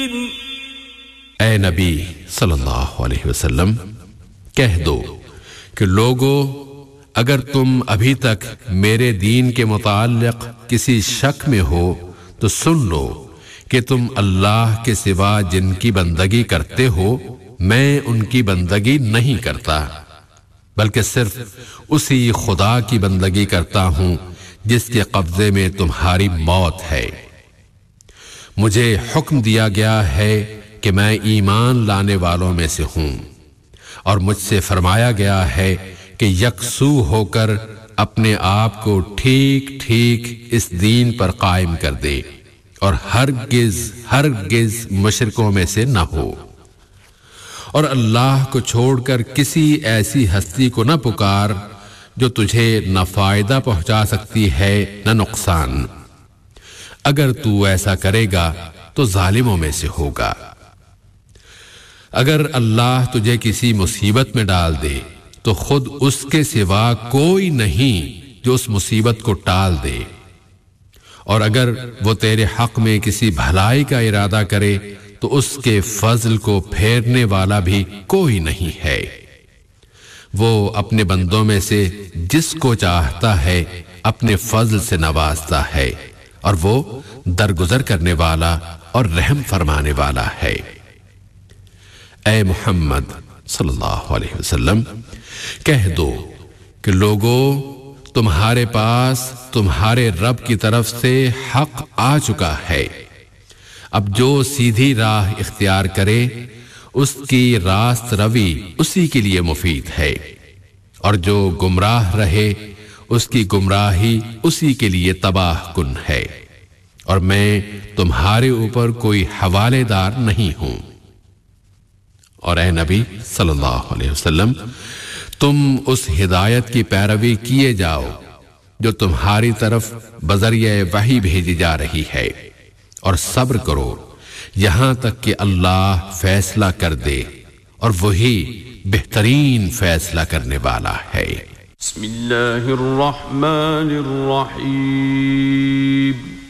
اے نبی صلی اللہ علیہ وسلم کہہ دو کہ لوگو اگر تم ابھی تک میرے دین کے متعلق کسی شک میں ہو تو سن لو کہ تم اللہ کے سوا جن کی بندگی کرتے ہو میں ان کی بندگی نہیں کرتا بلکہ صرف اسی خدا کی بندگی کرتا ہوں جس کے قبضے میں تمہاری موت ہے۔ مجھے حکم دیا گیا ہے کہ میں ایمان لانے والوں میں سے ہوں اور مجھ سے فرمایا گیا ہے کہ یکسو ہو کر اپنے آپ کو ٹھیک ٹھیک اس دین پر قائم کر دے اور ہرگز مشرکوں میں سے نہ ہو، اور اللہ کو چھوڑ کر کسی ایسی ہستی کو نہ پکار جو تجھے نہ فائدہ پہنچا سکتی ہے نہ نقصان۔ اگر تو ایسا کرے گا تو ظالموں میں سے ہوگا۔ اگر اللہ تجھے کسی مصیبت میں ڈال دے تو خود اس کے سوا کوئی نہیں جو اس مصیبت کو ٹال دے، اور اگر وہ تیرے حق میں کسی بھلائی کا ارادہ کرے تو اس کے فضل کو پھیرنے والا بھی کوئی نہیں ہے۔ وہ اپنے بندوں میں سے جس کو چاہتا ہے اپنے فضل سے نوازتا ہے، اور وہ درگزر کرنے والا اور رحم فرمانے والا ہے۔ اے محمد صلی اللہ علیہ وسلم کہہ دو کہ لوگو تمہارے پاس تمہارے رب کی طرف سے حق آ چکا ہے، اب جو سیدھی راہ اختیار کرے اس کی راست روی اسی کے لیے مفید ہے، اور جو گمراہ رہے اس کی گمراہی اسی کے لیے تباہ کن ہے، اور میں تمہارے اوپر کوئی حوالے دار نہیں ہوں۔ اور اے نبی صلی اللہ علیہ وسلم تم اس ہدایت کی پیروی کیے جاؤ جو تمہاری طرف بذریعہ وحی بھیجی جا رہی ہے، اور صبر کرو یہاں تک کہ اللہ فیصلہ کر دے، اور وہی بہترین فیصلہ کرنے والا ہے۔ بسم اللہ الرحمن الرحیم